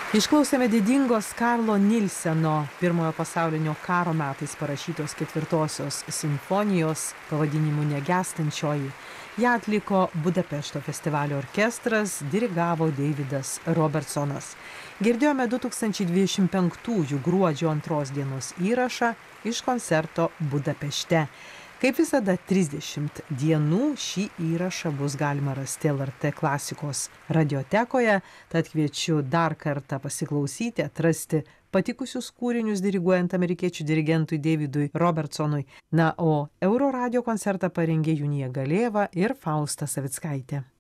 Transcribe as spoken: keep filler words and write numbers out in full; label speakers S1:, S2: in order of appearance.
S1: Išklausėme didingos Karlo Nilseno pirmojo pasaulinio karo metais parašytos ketvirtosios simfonijos pavadinimu Negęstančioji. Ją atliko Budapešto festivalio orkestras, dirigavo Davidas Robertsonas. Girdėjome du tūkstančiai dvidešimt penktųjų gruodžio antros dienos įrašą iš koncerto Budapešte. Kaip visada, trisdešimt dienų šį įrašą bus galima rasti L R T klasikos radiotekoje, tad kviečiu dar kartą pasiklausyti, atrasti patikusius kūrinius diriguojant amerikiečių dirigentui Davidui Robertsonui. Na, o Euroradio koncertą parengė Junija Galėva ir Fausta Savickaitė.